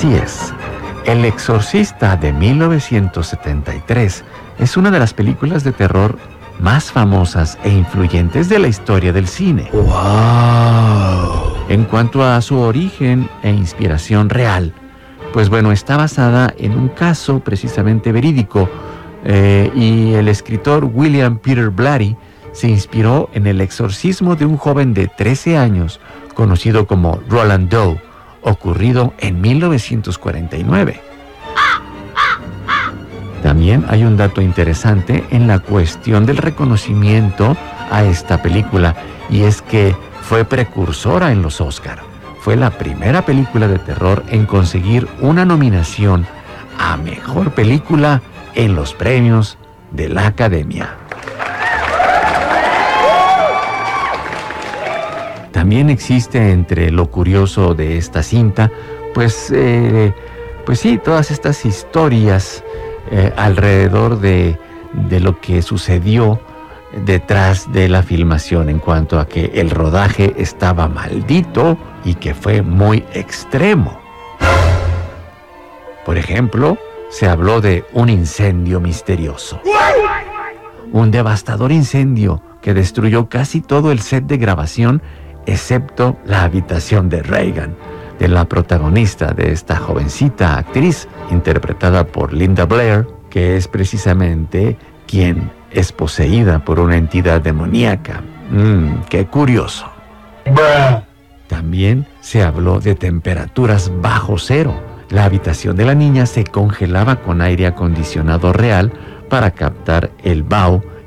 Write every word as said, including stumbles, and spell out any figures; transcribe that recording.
Así es. El Exorcista de mil novecientos setenta y tres es una de las películas de terror más famosas e influyentes de la historia del cine. ¡Wow! En cuanto a su origen e inspiración real, pues bueno, está basada en un caso precisamente verídico eh, y el escritor William Peter Blatty se inspiró en el exorcismo de un joven de trece años conocido como Roland Doe, ocurrido en mil novecientos cuarenta y nueve. También hay un dato interesante en la cuestión del reconocimiento a esta película, y es que fue precursora en los Oscar. Fue la primera película de terror en conseguir una nominación a Mejor Película en los premios de la Academia. También existe entre lo curioso de esta cinta, pues, eh, pues sí, todas estas historias eh, alrededor de, de lo que sucedió detrás de la filmación en cuanto a que el rodaje estaba maldito y que fue muy extremo. Por ejemplo, se habló de un incendio misterioso. Un devastador incendio que destruyó casi todo el set de grabación, excepto la habitación de Regan, de la protagonista de esta jovencita actriz, interpretada por Linda Blair, que es precisamente quien es poseída por una entidad demoníaca. Mmm, qué curioso. Bruh. También se habló de temperaturas bajo cero. La habitación de la niña se congelaba con aire acondicionado real para captar el vaho